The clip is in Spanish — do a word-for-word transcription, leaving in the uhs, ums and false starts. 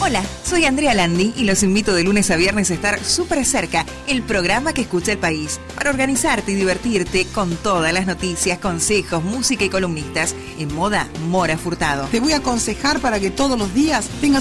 Hola, soy Andrea Landi y los invito de lunes a viernes a estar súper cerca, el programa que escucha el país, para organizarte y divertirte con todas las noticias, consejos, música y columnistas en moda Mora Furtado. Te voy a aconsejar para que todos los días tengas